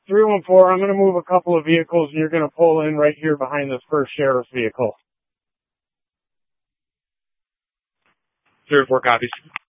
314, I'm going to move a couple of vehicles, and you're going to pull in right here behind this first sheriff's vehicle. 3-4 copies.